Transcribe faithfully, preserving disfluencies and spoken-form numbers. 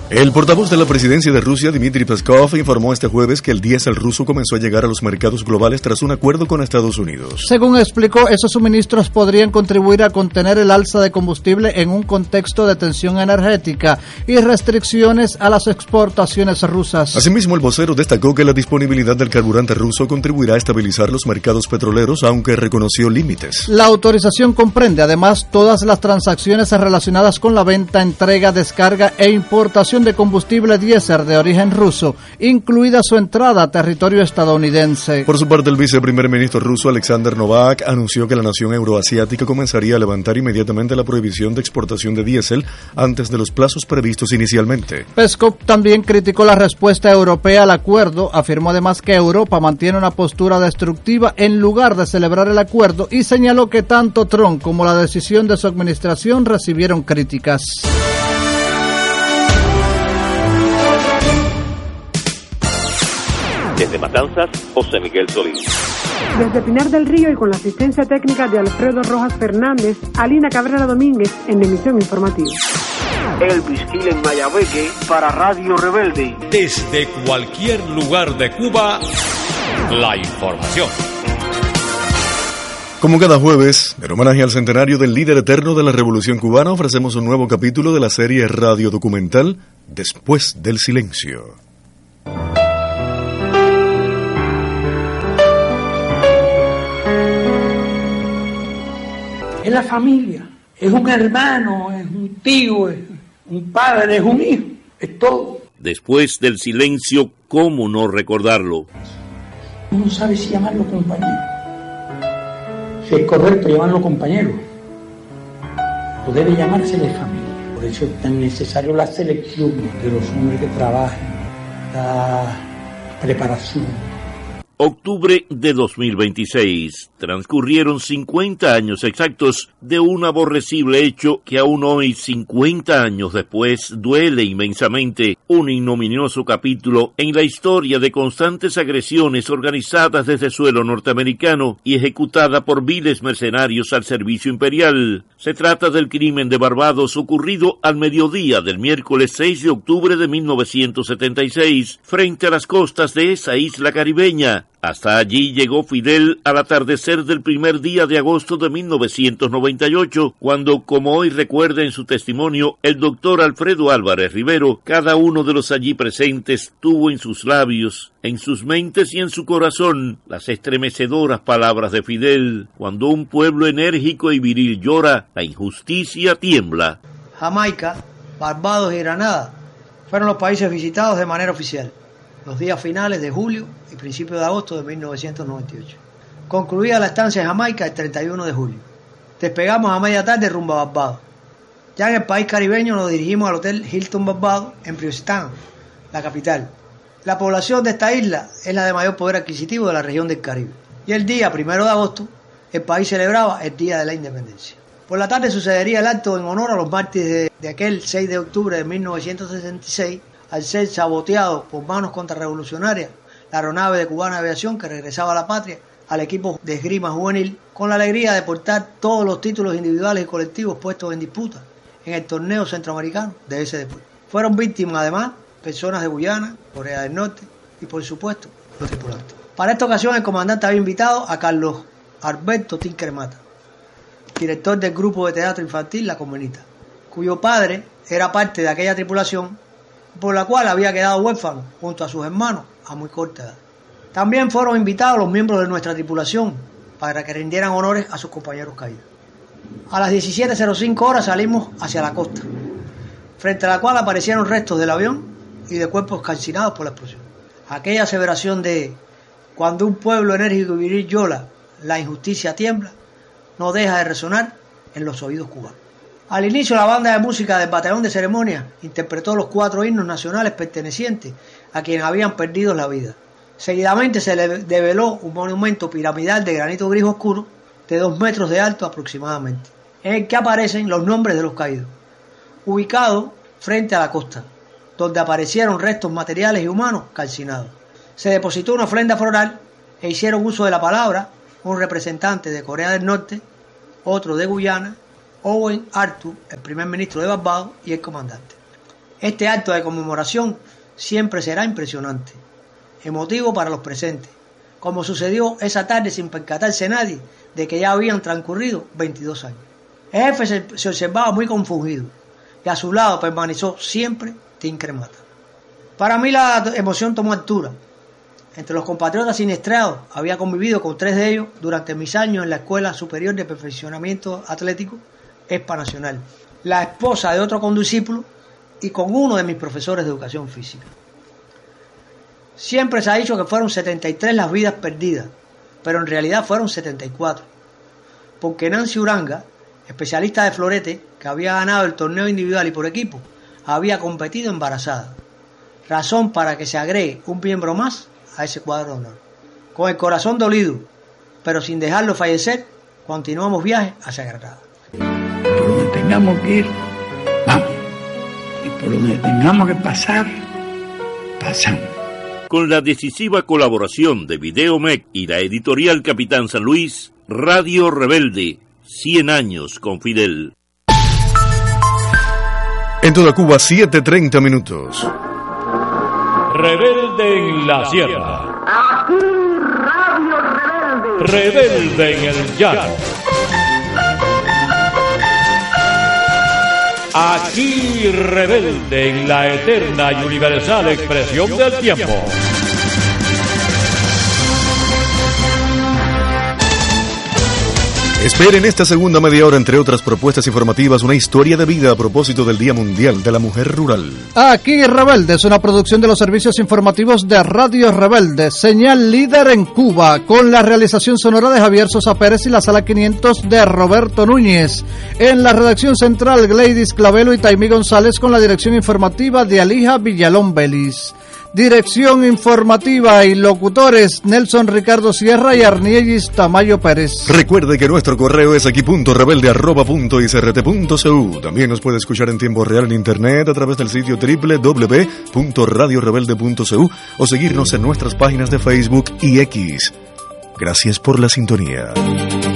El portavoz de la presidencia de Rusia, Dmitry Peskov, informó este jueves que el diésel ruso comenzó a llegar a los mercados globales tras un acuerdo con Estados Unidos. Según explicó, esos suministros podrían contribuir a contener el alza de combustible en un contexto de tensión energética y restricciones a las exportaciones rusas. Asimismo, el vocero destacó que la disponibilidad del carburante ruso contribuirá a estabilizar los mercados petroleros, aunque reconoció límites. La autorización comprende además todas las transacciones relacionadas con la venta, entrega, descarga e importación de combustible diésel de origen ruso, incluida su entrada a territorio estadounidense. Por su parte, el viceprimer ministro ruso Alexander Novak anunció que la nación euroasiática comenzaría a levantar inmediatamente la prohibición de exportación de diésel antes de los plazos previstos inicialmente. Peskov también criticó la respuesta europea al acuerdo, afirmó además que Europa mantiene una postura destructiva en lugar de celebrar el acuerdo y señaló que tanto Trump como la decisión de su administración recibieron críticas. Desde Matanzas, José Miguel Solís. Desde Pinar del Río y con la asistencia técnica de Alfredo Rojas Fernández, Alina Cabrera Domínguez en emisión informativa. Elvis Gil en Mayabeque para Radio Rebelde. Desde cualquier lugar de Cuba, la información. Como cada jueves, en homenaje al centenario del líder eterno de la Revolución Cubana, ofrecemos un nuevo capítulo de la serie radio documental Después del Silencio. Es la familia, es un hermano, es un tío, es un padre, es un hijo, es todo. Después del silencio, ¿cómo no recordarlo? Uno no sabe si llamarlo compañero, si es correcto llamarlo compañero, o debe llamársele familia. Por eso es tan necesario la selección de los hombres que trabajan, la preparación. Octubre de dos mil veintiséis. Transcurrieron cincuenta años exactos de un aborrecible hecho que aún hoy, cincuenta años después, duele inmensamente. Un ignominioso capítulo en la historia de constantes agresiones organizadas desde suelo norteamericano y ejecutada por viles mercenarios al servicio imperial. Se trata del crimen de Barbados ocurrido al mediodía del miércoles seis de octubre de mil novecientos setenta y seis, frente a las costas de esa isla caribeña. Hasta allí llegó Fidel al atardecer del primer día de agosto de mil novecientos noventa y ocho, cuando, como hoy recuerda en su testimonio el doctor Alfredo Álvarez Rivero, cada uno de los allí presentes tuvo en sus labios, en sus mentes y en su corazón las estremecedoras palabras de Fidel: cuando un pueblo enérgico y viril llora, la injusticia tiembla. Jamaica, Barbados y Granada fueron los países visitados de manera oficial los días finales de julio y principios de agosto de mil novecientos noventa y ocho. Concluida la estancia en Jamaica el treinta y uno de julio. Despegamos a media tarde rumbo a Barbados. Ya en el país caribeño nos dirigimos al Hotel Hilton Barbados en Princetown, la capital. La población de esta isla es la de mayor poder adquisitivo de la región del Caribe. Y el día primero de agosto, el país celebraba el Día de la Independencia. Por la tarde sucedería el acto en honor a los mártires de, de aquel seis de octubre de mil novecientos sesenta y seis, al ser saboteado por manos contrarrevolucionarias la aeronave de Cubana Aviación que regresaba a la patria al equipo de esgrima juvenil con la alegría de portar todos los títulos individuales y colectivos puestos en disputa en el torneo centroamericano de ese deporte. Fueron víctimas además personas de Guyana, Corea del Norte y por supuesto los tripulantes. Para esta ocasión el comandante había invitado a Carlos Alberto Tinker Mata, director del grupo de teatro infantil La Convenita, cuyo padre era parte de aquella tripulación por la cual había quedado huérfano junto a sus hermanos a muy corta edad. También fueron invitados los miembros de nuestra tripulación para que rindieran honores a sus compañeros caídos. A las diecisiete cero cinco horas salimos hacia la costa, frente a la cual aparecieron restos del avión y de cuerpos calcinados por la explosión. Aquella aseveración de cuando un pueblo enérgico y viril llora, la injusticia tiembla, no deja de resonar en los oídos cubanos. Al inicio, la banda de música del batallón de ceremonia interpretó los cuatro himnos nacionales pertenecientes a quienes habían perdido la vida. Seguidamente se le develó un monumento piramidal de granito gris oscuro de dos metros de alto aproximadamente, en el que aparecen los nombres de los caídos, ubicado frente a la costa, donde aparecieron restos materiales y humanos calcinados. Se depositó una ofrenda floral e hicieron uso de la palabra un representante de Corea del Norte, otro de Guyana, Owen Arthur, el primer ministro de Barbados, y el comandante. Este acto de conmemoración siempre será impresionante, emotivo para los presentes, como sucedió esa tarde sin percatarse nadie de que ya habían transcurrido veintidós años. El jefe se, se observaba muy confundido y a su lado permaneció siempre Tim Cremata. Para mí la emoción tomó altura. Entre los compatriotas siniestrados había convivido con tres de ellos durante mis años en la Escuela Superior de Perfeccionamiento Atlético ESPA Nacional, la esposa de otro condiscípulo y con uno de mis profesores de educación física. Siempre se ha dicho que fueron setenta y tres las vidas perdidas, pero en realidad fueron setenta y cuatro, porque Nancy Uranga, especialista de florete, que había ganado el torneo individual y por equipo, había competido embarazada, razón para que se agregue un miembro más a ese cuadro de honor. Con el corazón dolido, pero sin dejarlo fallecer, continuamos viaje hacia Granada. Por donde tengamos que ir, vamos. Y por donde tengamos que pasar, pasamos. Con la decisiva colaboración de Videomec y la editorial Capitán San Luis, Radio Rebelde, cien años con Fidel. En toda Cuba, siete treinta minutos. Rebelde en la sierra. Aquí Radio Rebelde. Rebelde en el llano. Aquí rebelde en la eterna y universal expresión del tiempo. Esperen esta segunda media hora, entre otras propuestas informativas, una historia de vida a propósito del Día Mundial de la Mujer Rural. Aquí Rebelde es una producción de los servicios informativos de Radio Rebelde, señal líder en Cuba, con la realización sonora de Javier Sosa Pérez y la sala quinientos de Roberto Núñez. En la redacción central, Gladys Clavelo y Taimí González, con la dirección informativa de Alija Villalón Belis. Dirección informativa y locutores Nelson Ricardo Sierra y Arniellis Tamayo Pérez. Recuerde que nuestro correo es aquí punto rebelde arroba punto i c r t punto c u. También nos puede escuchar en tiempo real en internet a través del sitio doble u doble u doble u punto radio rebelde punto c u o seguirnos en nuestras páginas de Facebook y X. Gracias por la sintonía.